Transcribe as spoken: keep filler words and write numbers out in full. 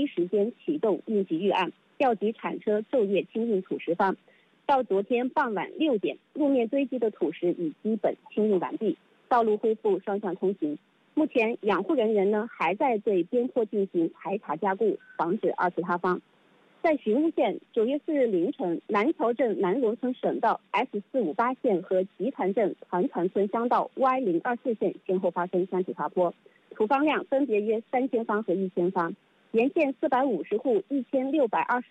一时间启动应急预案，调集铲车昼夜清运土石方。到昨天傍晚六点，路面堆积的土石已基本清运完毕，道路恢复双向通行。目前养护人员呢还在对边坡进行排查加固，防止二次塌方。在寻乌县，九月四日凌晨，南桥镇南龙村省道 S 四五八线和吉潭镇团团村乡道 Y 零二四线先后发生山体滑坡，土方量分别约三千方和一千方，沿线四百五十户一千六百二十